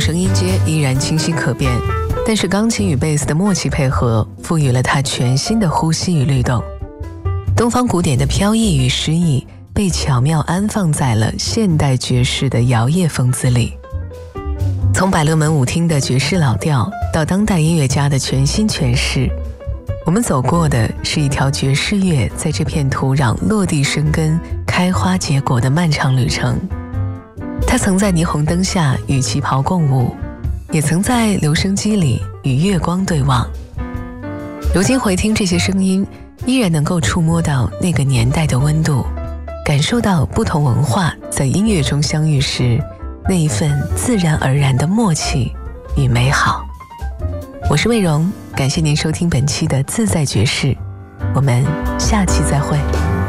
声音阶依然清晰可辨，但是钢琴与贝斯的默契配合赋予了它全新的呼吸与律动。东方古典的飘逸与诗意被巧妙安放在了现代爵士的摇曳风姿里。从百乐门舞厅的爵士老调到当代音乐家的全新诠释，我们走过的是一条爵士乐在这片土壤落地生根、开花结果的漫长旅程。它曾在霓虹灯下与旗袍共舞，也曾在留声机里与月光对望。如今回听这些声音，依然能够触摸到那个年代的温度，感受到不同文化在音乐中相遇时那一份自然而然的默契与美好。我是魏荣，感谢您收听本期的自在爵士，我们下期再会。